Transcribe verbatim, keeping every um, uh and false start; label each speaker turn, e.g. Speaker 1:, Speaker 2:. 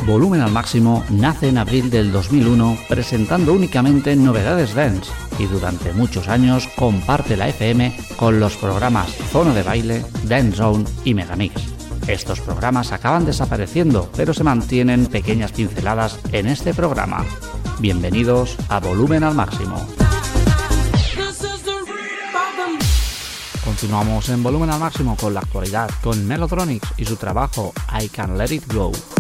Speaker 1: Volumen al Máximo nace en abril del dos mil uno presentando únicamente novedades dance y durante muchos años comparte la F M con los programas Zona de Baile, Dance Zone y Megamix. Estos programas acaban desapareciendo, pero se mantienen pequeñas pinceladas en este programa. Bienvenidos a Volumen al Máximo. Continuamos en Volumen al Máximo con la actualidad, con Mellotronics y su trabajo I Can Let It Go.